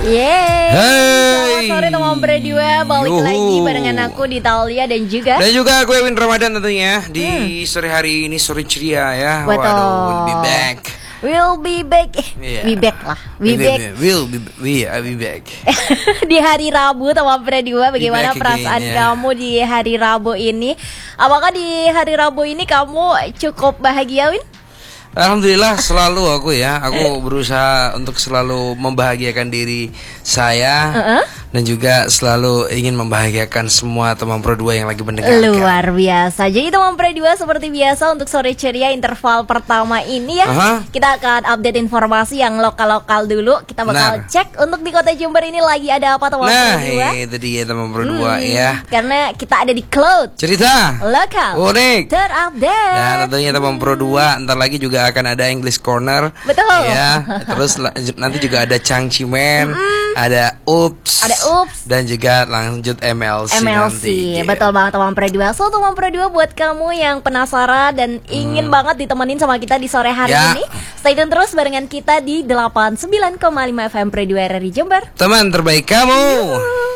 Yeay. Hey. Selamat sore teman berdua. Balik lagi barengan aku di Talia dan juga gue Win Ramadan tentunya di sore hari ini, sore ceria ya. Betul. Waduh, we'll be back. We'll be back. Yeah. We back lah. We back. We'll be back. Di hari Rabu teman berdua, bagaimana Be back perasaan again, ya. kamu di hari Rabu ini? Apakah di hari Rabu ini kamu cukup bahagia, Win? Alhamdulillah selalu aku berusaha untuk selalu membahagiakan diri saya dan juga selalu ingin membahagiakan semua teman Pro 2 yang lagi mendengarkan. Luar biasa. Jadi teman Pro 2 seperti biasa untuk sore ceria interval pertama ini ya, kita akan update informasi yang lokal-lokal dulu. Kita bakal cek untuk di Kota Jember ini lagi ada apa teman Pro 2. Nah, itu dia teman Pro 2 ya. Karena kita ada di Cloud Cerita lokal unik terupdate. dan tentunya teman Pro 2 ntar lagi juga akan ada English Corner. Betul. Ya, terus nanti juga ada Changchimen, ada Ups, dan juga lanjut MLC nanti. Betul banget teman Pro 2. So teman Pro 2 buat kamu yang penasaran dan ingin banget ditemenin sama kita di sore hari ini, stay tune terus barengan kita di 89,5 FM Pro 2 RRI Jember. Teman terbaik kamu.